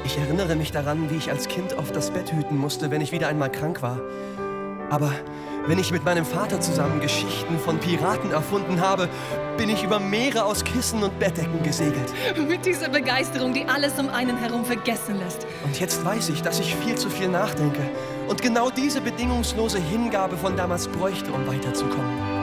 Ich erinnere mich daran, wie ich als Kind oft das Bett hüten musste, wenn ich wieder einmal krank war. Aber wenn ich mit meinem Vater zusammen Geschichten von Piraten erfunden habe, bin ich über Meere aus Kissen und Bettdecken gesegelt. Mit dieser Begeisterung, die alles um einen herum vergessen lässt. Und jetzt weiß ich, dass ich viel zu viel nachdenke und genau diese bedingungslose Hingabe von damals bräuchte, um weiterzukommen.